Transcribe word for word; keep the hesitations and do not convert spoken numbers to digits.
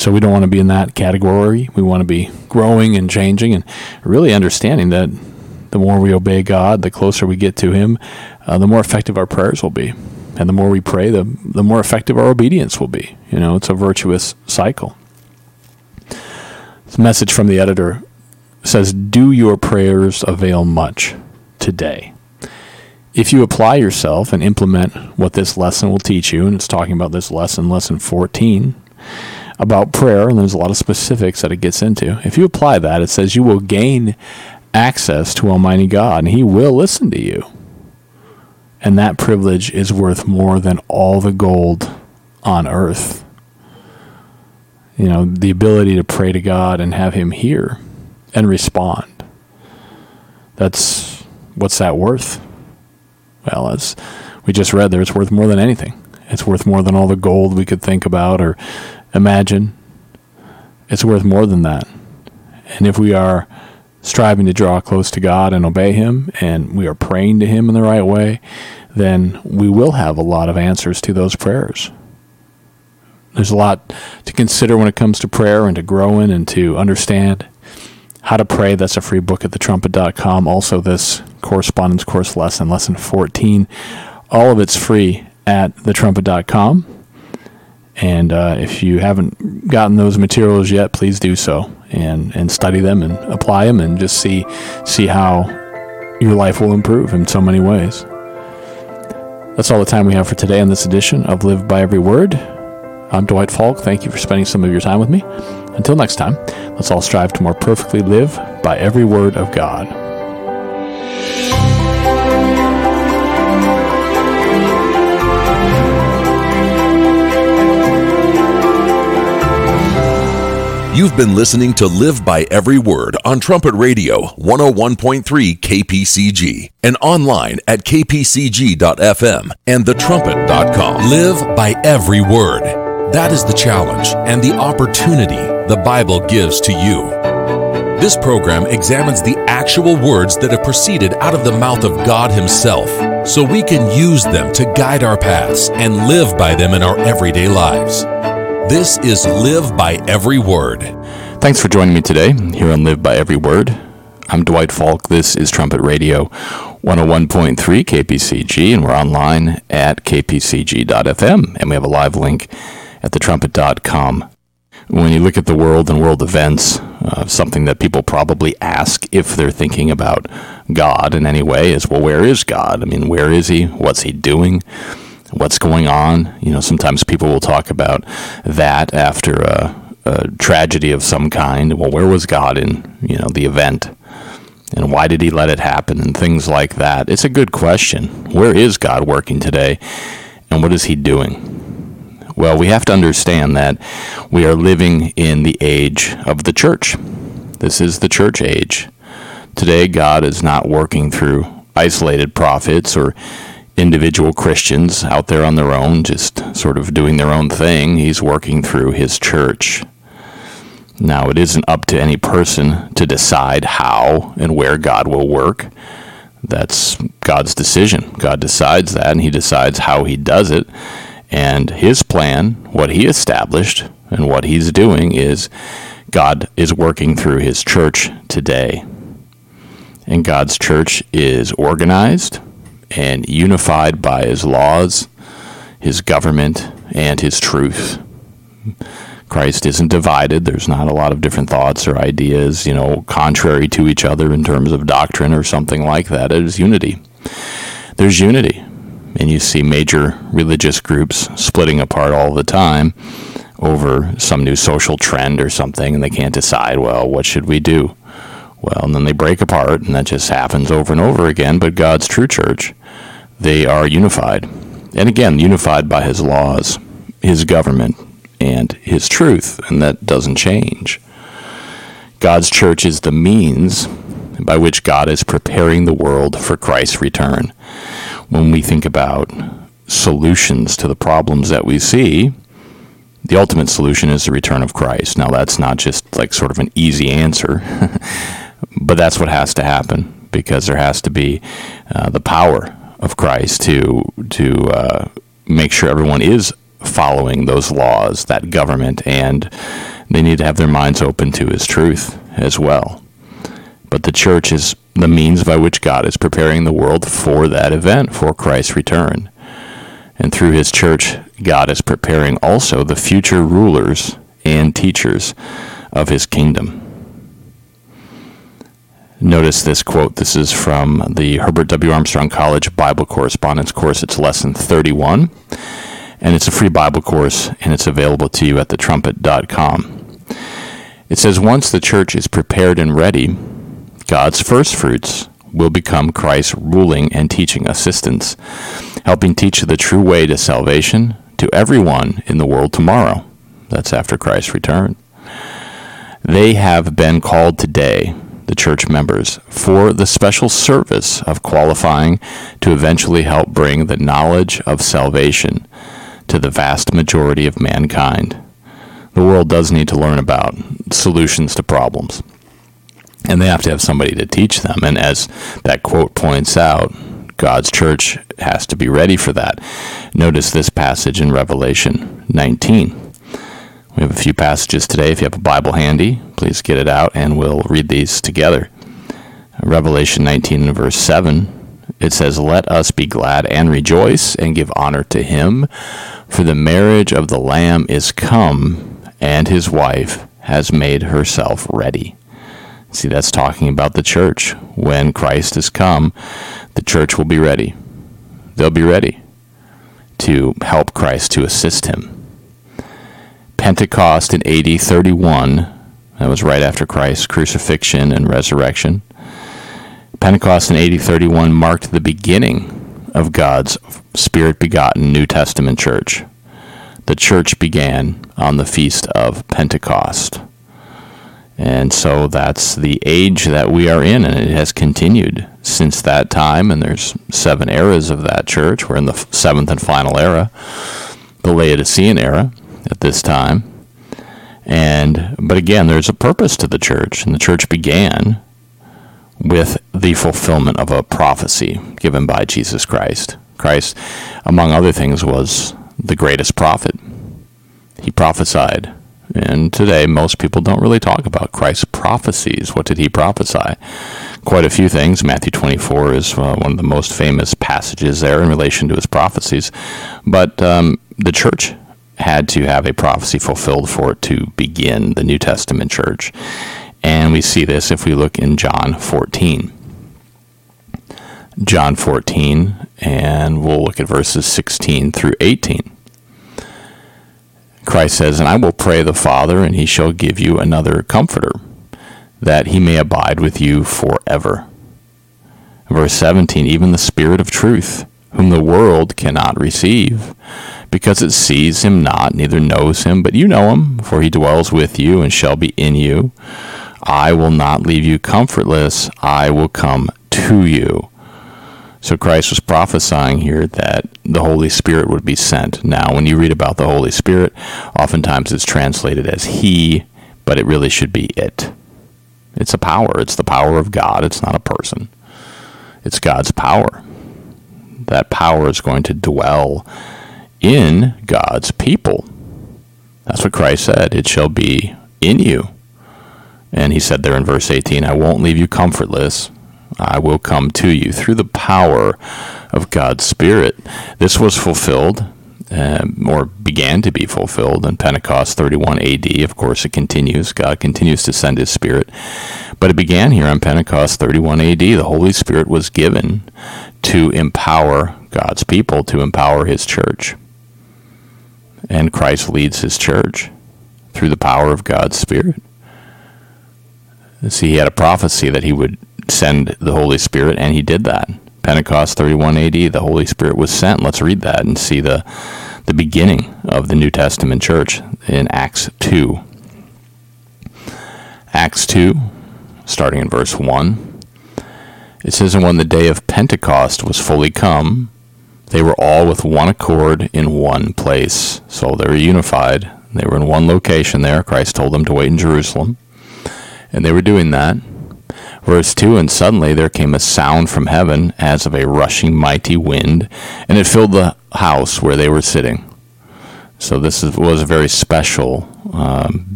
So we don't want to be in that category. We want to be growing and changing and really understanding that the more we obey God, the closer we get to Him, uh, the more effective our prayers will be. And the more we pray, the the more effective our obedience will be. You know, it's a virtuous cycle. This message from the editor says, do your prayers avail much today? If you apply yourself and implement what this lesson will teach you, and it's talking about this lesson, lesson fourteen, about prayer, and there's a lot of specifics that it gets into. If you apply that, it says you will gain access to Almighty God, and He will listen to you. And that privilege is worth more than all the gold on earth. You know, the ability to pray to God and have Him hear and respond. That's, what's that worth? Well, as we just read there, it's worth more than anything. It's worth more than all the gold we could think about or imagine. It's worth more than that. And if we are striving to draw close to God and obey Him, and we are praying to Him in the right way, then we will have a lot of answers to those prayers. There's a lot to consider when it comes to prayer and to growing and to understand how to pray. That's a free book at the trumpet dot com. Also, this correspondence course lesson, lesson fourteen, all of it's free at the trumpet dot com. And uh, if you haven't gotten those materials yet, please do so and, and study them and apply them and just see see how your life will improve in so many ways. That's all the time we have for today on this edition of Live by Every Word. I'm Dwight Falk. Thank you for spending some of your time with me. Until next time, let's all strive to more perfectly live by every word of God. You've been listening to Live by Every Word on Trumpet Radio one oh one point three K P C G and online at k p c g dot f m and the trumpet dot com. Live by every word. That is the challenge and the opportunity the Bible gives to you. This program examines the actual words that have proceeded out of the mouth of God Himself, so we can use them to guide our paths and live by them in our everyday lives. This is Live by Every Word. Thanks for joining me today here on Live by Every Word. I'm Dwight Falk. This is Trumpet Radio one oh one point three K P C G, and we're online at k p c g dot f m, and we have a live link at the trumpet dot com. When you look at the world and world events, uh, something that people probably ask if they're thinking about God in any way is, well, where is God? I mean, where is He? What's He doing? What's going on? You know, sometimes people will talk about that after a, a tragedy of some kind. Well, where was God in, you know, the event? And why did He let it happen? And things like that. It's a good question. Where is God working today? And what is He doing? Well, we have to understand that we are living in the age of the church. This is the church age. Today, God is not working through isolated prophets or individual Christians out there on their own, just sort of doing their own thing. He's working through His church. Now, it isn't up to any person to decide how and where God will work. That's God's decision. God decides that, and He decides how He does it. And His plan, what He established, and what He's doing is God is working through His church today. And God's church is organized and unified by His laws, His government, and His truth. Christ isn't divided. There's not a lot of different thoughts or ideas, you know, contrary to each other in terms of doctrine or something like that. It is unity. There's unity. And you see major religious groups splitting apart all the time over some new social trend or something, and they can't decide, well, what should we do? Well, and then they break apart, and that just happens over and over again. But God's true church, they are unified. And again, unified by His laws, His government, and His truth, and that doesn't change. God's church is the means by which God is preparing the world for Christ's return. When we think about solutions to the problems that we see, the ultimate solution is the return of Christ. Now, that's not just like sort of an easy answer, but that's what has to happen, because there has to be uh, the power of Christ to to uh, make sure everyone is following those laws, that government, and they need to have their minds open to his truth as well. But the church is the means by which God is preparing the world for that event, for Christ's return. And through his church, God is preparing also the future rulers and teachers of his kingdom. Notice this quote. This is from the Herbert W. Armstrong College Bible Correspondence course. It's lesson thirty-one, and it's a free Bible course, and it's available to you at the trumpet dot com. It says, once the church is prepared and ready, God's first fruits will become Christ's ruling and teaching assistants, helping teach the true way to salvation to everyone in the world tomorrow. That's after Christ's return. They have been called today, the church members, for the special service of qualifying to eventually help bring the knowledge of salvation to the vast majority of mankind. The world does need to learn about solutions to problems, and they have to have somebody to teach them. And as that quote points out, God's church has to be ready for that. Notice this passage in Revelation nineteen. We have a few passages today. If you have a Bible handy, please get it out, and we'll read these together. Revelation nineteen and verse seven, it says, let us be glad and rejoice and give honor to him, for the marriage of the Lamb is come, and his wife has made herself ready. See, that's talking about the church. When Christ has come, the church will be ready. They'll be ready to help Christ, to assist him. Pentecost in A D thirty-one, that was right after Christ's crucifixion and resurrection. Pentecost in A D thirty-one marked the beginning of God's Spirit-begotten New Testament church. The church began on the feast of Pentecost. And so that's the age that we are in, and it has continued since that time, and there's seven eras of that church. We're in the seventh and final era, the Laodicean era at this time. And but again, there's a purpose to the church, and the church began with the fulfillment of a prophecy given by Jesus Christ. Christ, among other things, was the greatest prophet. He prophesied. And today, most people don't really talk about Christ's prophecies. What did he prophesy? Quite a few things. Matthew twenty-four is uh, one of the most famous passages there in relation to his prophecies. But um, the church had to have a prophecy fulfilled for it to begin the New Testament church. And we see this if we look in John fourteen. John fourteen, and we'll look at verses sixteen through eighteen. Christ says, and I will pray the Father, and he shall give you another comforter, that he may abide with you forever. Verse seventeen, even the Spirit of truth, whom the world cannot receive, because it sees him not, neither knows him, but you know him, for he dwells with you and shall be in you. I will not leave you comfortless, I will come to you. So Christ was prophesying here that the Holy Spirit would be sent. Now, when you read about the Holy Spirit, oftentimes it's translated as he, but it really should be it. It's a power. It's the power of God. It's not a person. It's God's power. That power is going to dwell in God's people. That's what Christ said. It shall be in you. And he said there in verse eighteen, I won't leave you comfortless. I will come to you through the power of God's Spirit. This was fulfilled, um, or began to be fulfilled in Pentecost thirty-one A D. Of course, it continues. God continues to send his Spirit. But it began here on Pentecost thirty-one A D. The Holy Spirit was given to empower God's people, to empower his church. And Christ leads his church through the power of God's Spirit. See, he had a prophecy that he would send the Holy Spirit, and he did that. Pentecost thirty-one A D, the Holy Spirit was sent. Let's read that and see the, the beginning of the New Testament church in Acts two. Acts two, starting in verse one, it says, and when the day of Pentecost was fully come, they were all with one accord in one place. So they were unified. They were in one location there. Christ told them to wait in Jerusalem, and they were doing that. Verse two, and suddenly there came a sound from heaven as of a rushing mighty wind, and it filled the house where they were sitting. So this is, was a very special um,